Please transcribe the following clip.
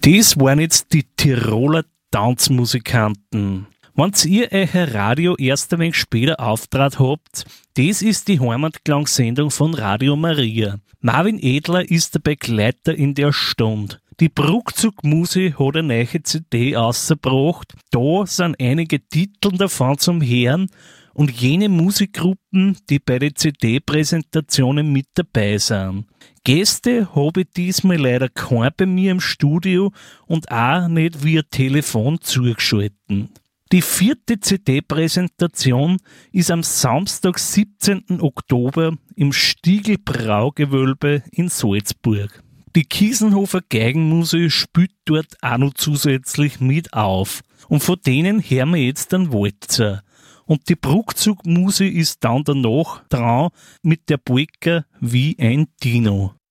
Das waren jetzt die Tiroler Tanzmusikanten. Wenn ihr euer Radio erst ein wenig später auftrat habt, das ist die Heimatklangsendung von Radio Maria. Marvin Edler ist der Begleiter in der Stunde. Die Bruckzugmusik hat eine neue CD ausgebracht. Da sind einige Titel davon zum Hören und jene Musikgruppen, die bei den CD-Präsentationen mit dabei sind. Gäste habe ich diesmal leider kein bei mir im Studio und auch nicht via Telefon zugeschalten. Die 4. CD-Präsentation ist am Samstag, 17. Oktober im Stiegl Braugewölbe in Salzburg. Die Kiesenhofer Geigenmusik spielt dort auch noch zusätzlich mit auf. Und von denen hören wir jetzt einen Walzer. Und die Bruckzugmusik ist dann danach dran mit der Polka Wie ein Dino.